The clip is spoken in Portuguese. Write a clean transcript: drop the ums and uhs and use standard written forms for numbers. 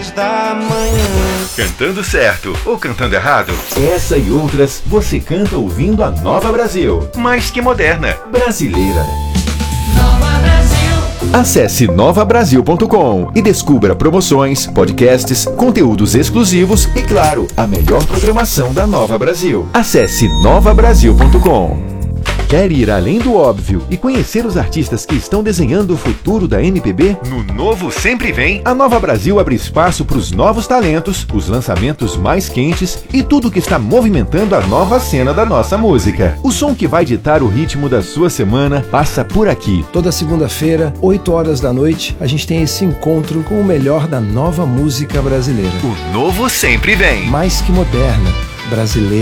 horas da manhã. Cantando certo ou cantando errado? Essa e outras você canta ouvindo a Nova Brasil. Mais que moderna. Brasileira. Nova Brasil. Acesse novabrasil.com e descubra promoções, podcasts, conteúdos exclusivos e, claro, a melhor programação da Nova Brasil. Acesse novabrasil.com. Quer ir além do óbvio e conhecer os artistas que estão desenhando o futuro da MPB? No Novo Sempre Vem, A Nova Brasil abre espaço para os novos talentos, os lançamentos mais quentes e tudo que está movimentando a nova cena da nossa música. O som que vai ditar o ritmo da sua semana passa por aqui. Toda segunda-feira, 8 horas da noite, a gente tem esse encontro com o melhor da nova música brasileira. o Novo Sempre Vem. Mais que moderna, brasileira.